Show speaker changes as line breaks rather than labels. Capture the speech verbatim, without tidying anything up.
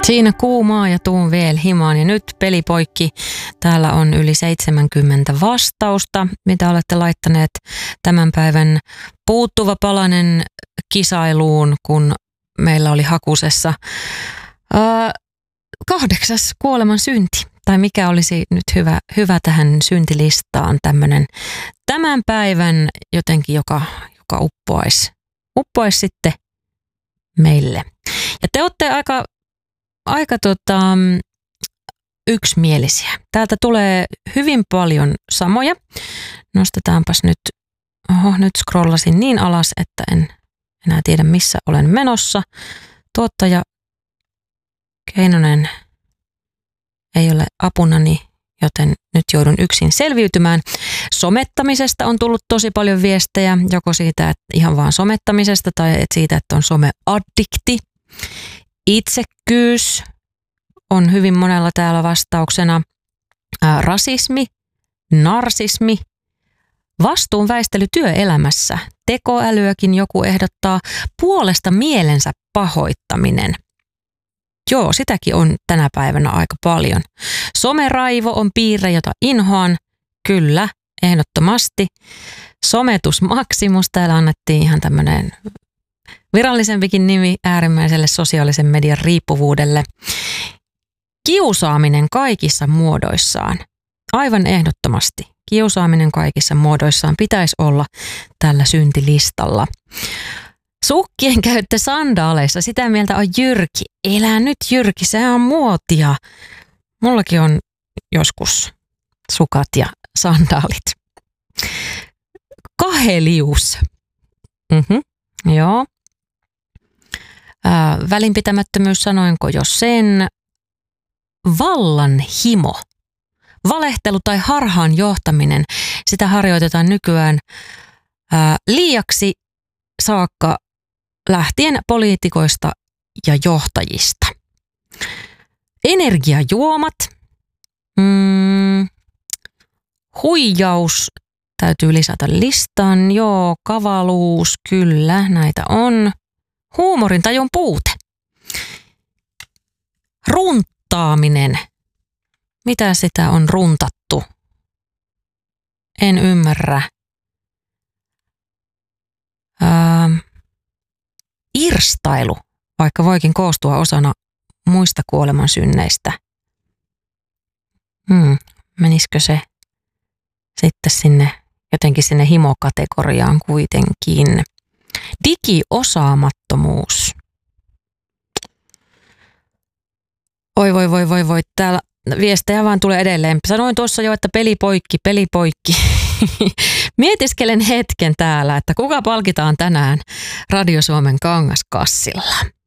Siinä kuumaa ja tuun vielä himaan ja nyt pelipoikki. Täällä on yli seitsemänkymmentä vastausta, mitä olette laittaneet tämän päivän puuttuva palanen kisailuun, kun meillä oli hakusessa ää, kahdeksas kuoleman synti. Tai mikä olisi nyt hyvä, hyvä tähän syntilistaan tämmöinen tämän päivän jotenkin, joka, joka uppoaisi, uppoaisi sitten meille. Ja te olette aika Aika tota, yksimielisiä. Täältä tulee hyvin paljon samoja. Nostetaanpas nyt, oho, nyt scrollasin niin alas, että en enää tiedä missä olen menossa. Tuottaja Keinonen ei ole apunani, joten nyt joudun yksin selviytymään. Somettamisesta on tullut tosi paljon viestejä, joko siitä, että ihan vaan somettamisesta tai siitä, että on someaddikti. Itsekkyys on hyvin monella täällä vastauksena. Ää, rasismi, narsismi, vastuun väistely työelämässä, tekoälyäkin joku ehdottaa, puolesta mielensä pahoittaminen. Joo, sitäkin on tänä päivänä aika paljon. Someraivo on piirre, jota inhoan. Kyllä, ehdottomasti. Sometus maximus, täällä annettiin ihan tämmöinen virallisempikin nimi äärimmäiselle sosiaalisen median riippuvuudelle. Kiusaaminen kaikissa muodoissaan. Aivan ehdottomasti. Kiusaaminen kaikissa muodoissaan pitäisi olla tällä syntilistalla. Sukkien käyttö sandaaleissa, sitä mieltä on Jyrki. Elää nyt Jyrki, se on muotia. Mullakin on joskus sukat ja sandaalit. Kahelius. Mhm, joo. Ää, välinpitämättömyys, sanoinko jo sen. Vallanhimo. Valehtelu tai harhaan johtaminen, sitä harjoitetaan nykyään ää, liiaksi saakka lähtien poliitikoista ja johtajista. Energiajuomat. Mm, huijaus täytyy lisätä listaan. Joo, kavaluus, kyllä, näitä on. Huumorintajun puute. Runtaaminen. Mitä sitä on runtattu? En ymmärrä. Ää, irstailu, vaikka voikin koostua osana muista kuolemansynneistä. Hmm, menisikö se sitten sinne, jotenkin sinne himokategoriaan kuitenkin? Digiosaamattomuus. Oi voi voi voi voi, täällä viestejä vaan tulee edelleen. Sanoin tuossa jo, että peli poikki, peli poikki. Mietiskelen hetken täällä, että kuka palkitaan tänään Radio Suomen Kangaskassilla.